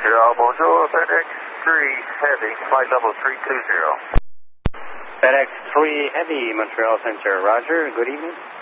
Montreal, bonjour, FedEx 3 Heavy, flight level 320. FedEx 3 Heavy, Montreal Center, roger, good evening.